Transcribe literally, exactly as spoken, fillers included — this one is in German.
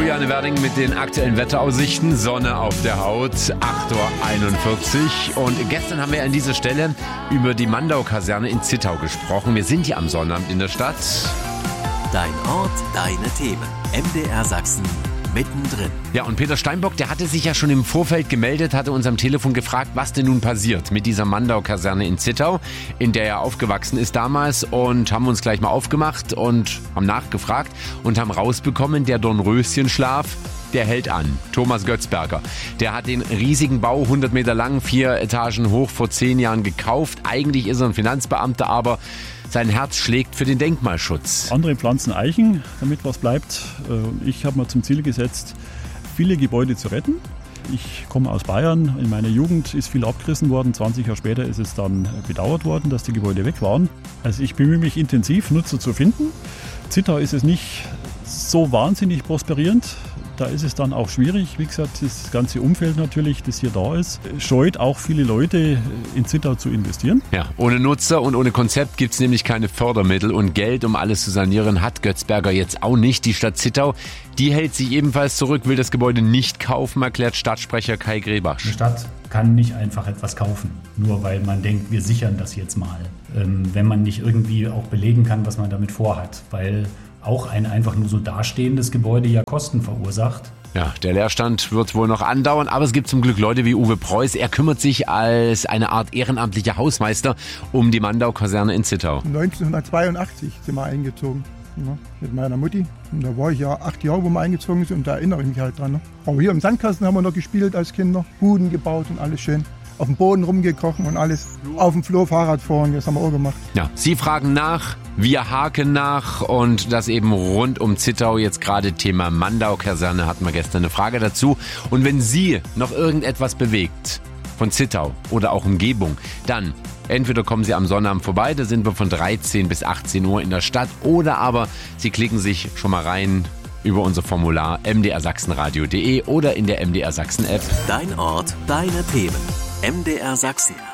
Juliane Werding mit den aktuellen Wetteraussichten. Sonne auf der Haut, acht Uhr einundvierzig. Und gestern haben wir an dieser Stelle über die Mandau-Kaserne in Zittau gesprochen. Wir sind hier am Sonnabend in der Stadt. Dein Ort, deine Themen. M D R Sachsen mittendrin. Ja, und Peter Steinbock, der hatte sich ja schon im Vorfeld gemeldet, hatte uns am Telefon gefragt, was denn nun passiert mit dieser Mandau-Kaserne in Zittau, in der er aufgewachsen ist damals, und haben uns gleich mal aufgemacht und haben nachgefragt und haben rausbekommen, der Dornröschenschlaf, der hält an. Thomas Götzberger, der hat den riesigen Bau, hundert Meter lang, vier Etagen hoch, vor zehn Jahren gekauft. Eigentlich ist er ein Finanzbeamter, aber sein Herz schlägt für den Denkmalschutz. Andere pflanzen Eichen, damit was bleibt. Ich habe mir zum Ziel gesetzt, viele Gebäude zu retten. Ich komme aus Bayern. In meiner Jugend ist viel abgerissen worden. zwanzig Jahre später ist es dann bedauert worden, dass die Gebäude weg waren. Also ich bemühe mich intensiv, Nutzer zu finden. Zittau ist es nicht so wahnsinnig prosperierend. Da ist es dann auch schwierig. Wie gesagt, das ganze Umfeld natürlich, das hier da ist, scheut auch viele Leute, in Zittau zu investieren. Ja, ohne Nutzer und ohne Konzept gibt es nämlich keine Fördermittel, und Geld, um alles zu sanieren, hat Götzberger jetzt auch nicht. Die Stadt Zittau, die hält sich ebenfalls zurück, will das Gebäude nicht kaufen, erklärt Stadtsprecher Kai Grebasch. Eine Stadt kann nicht einfach etwas kaufen, nur weil man denkt, wir sichern das jetzt mal. Ähm, wenn man nicht irgendwie auch belegen kann, was man damit vorhat, weil auch ein einfach nur so dastehendes Gebäude ja Kosten verursacht. Ja, der Leerstand wird wohl noch andauern, aber es gibt zum Glück Leute wie Uwe Preuß. Er kümmert sich als eine Art ehrenamtlicher Hausmeister um die Mandau-Kaserne in Zittau. neunzehnhundertzweiundachtzig sind wir eingezogen, ne, mit meiner Mutti. Und da war ich ja acht Jahre, wo wir eingezogen sind, und da erinnere ich mich halt dran. Ne. Aber hier im Sandkasten haben wir noch gespielt als Kinder, Buden gebaut und alles schön. Auf dem Boden rumgekrochen und alles. Auf dem Flur Fahrrad fahren, das haben wir auch gemacht. Ja, Sie fragen nach, wir haken nach, und das eben rund um Zittau. Jetzt gerade Thema Mandau-Kaserne, hatten wir gestern eine Frage dazu. Und wenn Sie noch irgendetwas bewegt von Zittau oder auch Umgebung, dann entweder kommen Sie am Sonnabend vorbei, da sind wir von dreizehn bis achtzehn Uhr in der Stadt, oder aber Sie klicken sich schon mal rein über unser Formular m d r sachsenradio punkt d e oder in der M D R Sachsen App. Dein Ort, deine Themen. M D R Sachsen.